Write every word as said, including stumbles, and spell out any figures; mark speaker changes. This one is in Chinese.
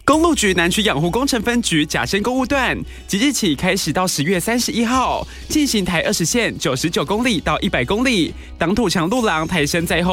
Speaker 1: 公路局南区养护工程分局甲深公路段，即日起开始到十月三十一号进行台二十线九十九公里到一百公里，挡土墙路廊抬升在后。